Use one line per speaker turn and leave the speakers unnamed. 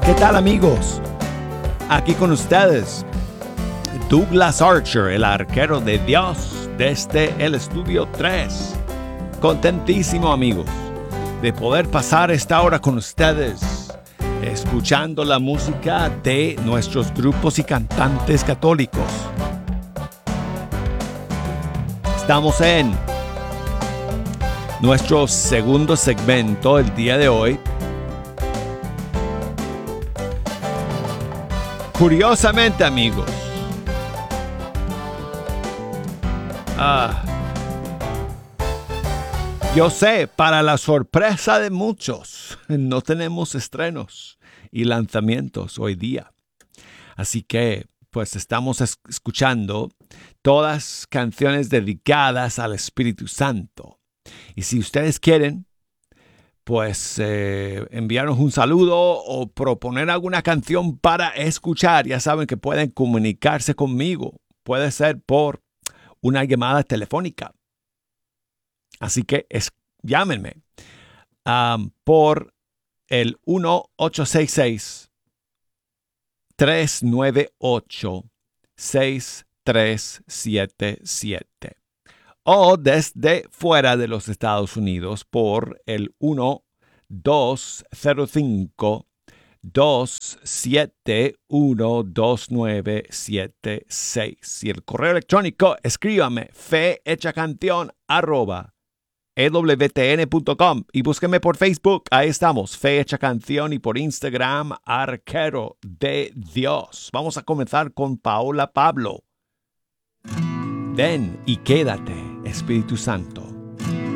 ¿Qué tal, amigos? Aquí con ustedes, Douglas Archer, el arquero de Dios, desde el estudio 3. Contentísimo, amigos, de poder pasar esta hora con ustedes, escuchando la música de nuestros grupos y cantantes católicos. Estamos en nuestro segundo segmento el día de hoy. Curiosamente, amigos, yo sé, para la sorpresa de muchos, no tenemos estrenos y lanzamientos hoy día. Así que, pues, estamos escuchando todas canciones dedicadas al Espíritu Santo. Y si ustedes quieren, pues enviarnos un saludo o proponer alguna canción para escuchar, ya saben que pueden comunicarse conmigo. Puede ser por una llamada telefónica. Así que llámenme por el 1-866-398-6377 o desde fuera de los Estados Unidos por el 1-205-271-2976. Y el correo electrónico, escríbame fehechacanción@ewtn.com y búsqueme por Facebook, ahí estamos, Fe Hecha Canción, y por Instagram, Arquero de Dios. Vamos a comenzar con Paola Pablo. Ven y quédate, Espíritu Santo.